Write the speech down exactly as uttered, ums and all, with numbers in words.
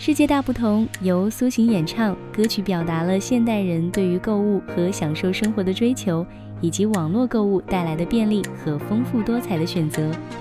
世界大不同由苏醒演唱，歌曲表达了现代人对于购物和享受生活的追求，以及网络购物带来的便利和丰富多彩的选择。